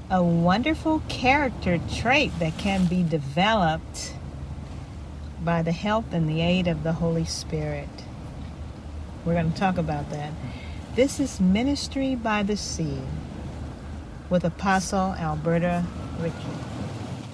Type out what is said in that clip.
a wonderful character trait that can be developed by the help and the aid of the Holy Spirit. We're going to talk about that. This is Ministry by the Sea with Apostle Alberta Ritchie.